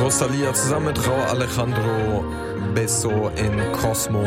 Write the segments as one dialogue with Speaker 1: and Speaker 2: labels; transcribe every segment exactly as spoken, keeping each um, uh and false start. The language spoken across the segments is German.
Speaker 1: Rosalia zusammen mit Raúl Alejandro, Beso in Cosmo.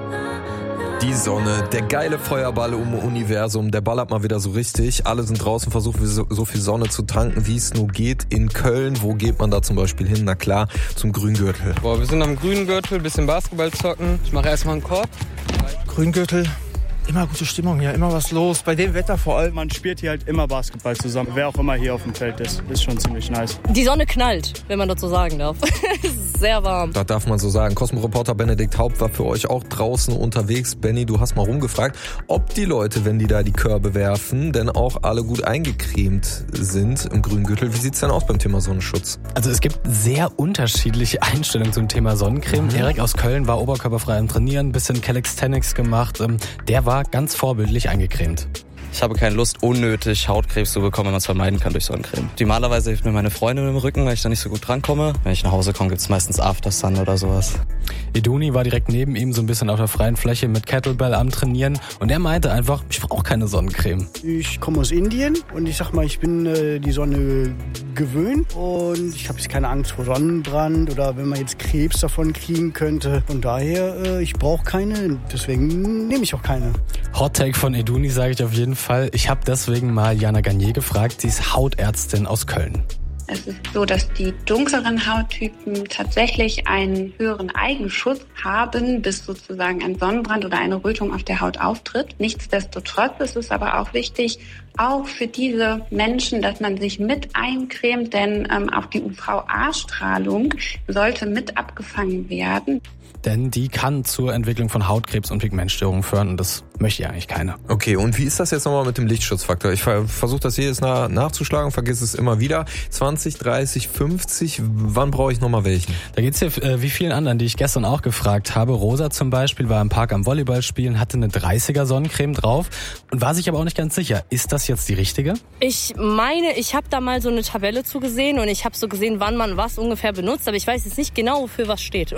Speaker 1: Die Sonne, der geile Feuerball im Universum, der ballert mal wieder so richtig. Alle sind draußen, versuchen so, so viel Sonne zu tanken, wie es nur geht. In Köln, wo geht man da zum Beispiel hin? Na klar, zum Grüngürtel.
Speaker 2: Boah, wir sind am Grüngürtel, bisschen Basketball zocken. Ich mache erstmal einen Korb.
Speaker 3: Grüngürtel. Immer gute Stimmung hier, immer was los. Bei dem Wetter vor allem.
Speaker 4: Man spielt hier halt immer Basketball zusammen. Wer auch immer hier auf dem Feld ist, ist schon ziemlich nice.
Speaker 5: Die Sonne knallt, wenn man das so sagen darf. Es ist sehr warm.
Speaker 1: Das darf man so sagen. Cosmo-Reporter Benedikt Haupt war für euch auch draußen unterwegs. Benny, du hast mal rumgefragt, ob die Leute, wenn die da die Körbe werfen, denn auch alle gut eingecremt sind im Grüngürtel. Wie sieht's denn aus beim Thema Sonnenschutz?
Speaker 6: Also es gibt sehr unterschiedliche Einstellungen zum Thema Sonnencreme. Mhm. Erik aus Köln war oberkörperfrei am Trainieren, ein bisschen Calisthenics gemacht. Der war ganz vorbildlich eingecremt.
Speaker 7: Ich habe keine Lust, unnötig Hautkrebs zu bekommen, wenn man es vermeiden kann durch Sonnencreme. Normalerweise hilft mir meine Freundin im Rücken, weil ich da nicht so gut drankomme. Wenn ich nach Hause komme, gibt es meistens Aftersun oder sowas.
Speaker 6: Eduni war direkt neben ihm so ein bisschen auf der freien Fläche mit Kettlebell am Trainieren und er meinte einfach, ich brauche keine Sonnencreme.
Speaker 4: Ich komme aus Indien und ich sag mal, ich bin äh, die Sonne gewöhnt und ich habe jetzt keine Angst vor Sonnenbrand oder wenn man jetzt Krebs davon kriegen könnte. Von daher, äh, ich brauche keine, deswegen nehme ich auch keine.
Speaker 6: Hot Take von Eduni sage ich auf jeden Fall. Ich habe deswegen mal Jana Garnier gefragt, sie ist Hautärztin aus Köln.
Speaker 8: Es ist so, dass die dunkleren Hauttypen tatsächlich einen höheren Eigenschutz haben, bis sozusagen ein Sonnenbrand oder eine Rötung auf der Haut auftritt. Nichtsdestotrotz ist es aber auch wichtig, auch für diese Menschen, dass man sich mit eincremt, denn ähm, auch die U V A-Strahlung sollte mit abgefangen werden.
Speaker 6: Denn die kann zur Entwicklung von Hautkrebs und Pigmentstörungen führen und das möchte ja eigentlich keiner.
Speaker 1: Okay, und wie ist das jetzt nochmal mit dem Lichtschutzfaktor? Ich versuche das jedes Mal nachzuschlagen, vergesse es immer wieder. zwanzig, dreißig, fünfzig, wann brauche ich nochmal welchen?
Speaker 6: Da geht's hier äh, wie vielen anderen, die ich gestern auch gefragt habe. Rosa zum Beispiel war im Park am Volleyball spielen, hatte eine dreißiger Sonnencreme drauf und war sich aber auch nicht ganz sicher. Ist das jetzt die richtige?
Speaker 5: Ich meine, ich habe da mal so eine Tabelle zu gesehen und ich habe so gesehen, wann man was ungefähr benutzt, aber ich weiß jetzt nicht genau, wofür was steht.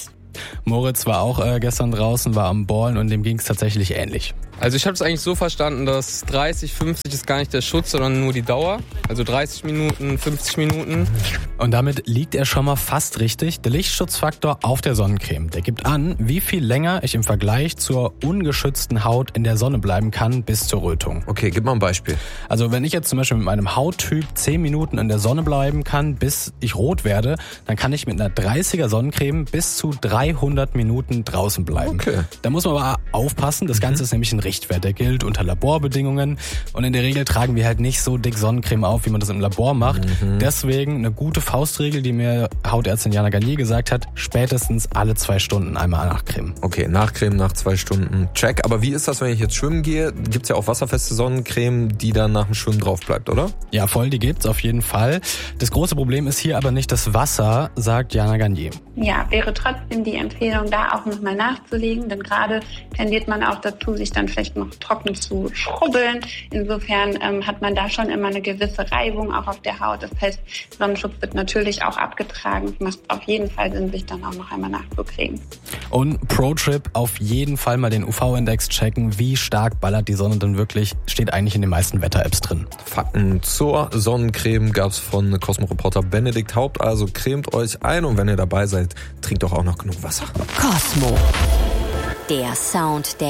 Speaker 6: Moritz war auch äh, gestern draußen, war am Ballen und dem ging es tatsächlich ähnlich.
Speaker 2: Also ich habe es eigentlich so verstanden, dass dreißig, fünfzig ist gar nicht der Schutz, sondern nur die Dauer. Also dreißig Minuten, fünfzig Minuten.
Speaker 6: Und damit liegt er schon mal fast richtig. Der Lichtschutzfaktor auf der Sonnencreme, der gibt an, wie viel länger ich im Vergleich zur ungeschützten Haut in der Sonne bleiben kann bis zur Rötung.
Speaker 1: Okay, gib mal ein Beispiel.
Speaker 6: Also wenn ich jetzt zum Beispiel mit meinem Hauttyp zehn Minuten in der Sonne bleiben kann, bis ich rot werde, dann kann ich mit einer dreißiger Sonnencreme bis zu dreihundert Minuten draußen bleiben.
Speaker 1: Okay.
Speaker 6: Da muss man aber aufpassen, das Ganze mhm. ist nämlich ein Richtwert, der gilt unter Laborbedingungen und in der Regel tragen wir halt nicht so dick Sonnencreme auf, wie man das im Labor macht. Mhm. Deswegen eine gute Faustregel, die mir Hautärztin Jana Garnier gesagt hat, spätestens alle zwei Stunden einmal nachcremen.
Speaker 1: Okay, nachcremen nach zwei Stunden, check. Aber wie ist das, wenn ich jetzt schwimmen gehe? Gibt's ja auch wasserfeste Sonnencreme, die dann nach dem Schwimmen drauf bleibt, oder?
Speaker 6: Ja, voll, die gibt's auf jeden Fall. Das große Problem ist hier aber nicht das Wasser, sagt Jana Garnier.
Speaker 8: Ja, wäre trotzdem die Empfehlung, da auch nochmal nachzulegen, denn gerade tendiert man auch dazu, sich dann vielleicht noch trocken zu schrubbeln. Insofern ähm, hat man da schon immer eine gewisse Reibung auch auf der Haut. Das heißt, Sonnenschutz wird natürlich auch abgetragen. Es macht auf jeden Fall Sinn, sich dann auch noch einmal nachzukriegen.
Speaker 6: Und Pro-Trip, auf jeden Fall mal den U V-Index checken. Wie stark ballert die Sonne denn wirklich? Steht eigentlich in den meisten Wetter-Apps drin.
Speaker 1: Fakten zur Sonnencreme gab's von Cosmo-Reporter Benedikt Haupt. Also cremt euch ein und wenn ihr dabei seid, trinkt doch auch noch genug Wasser.
Speaker 9: Cosmo, der Sound der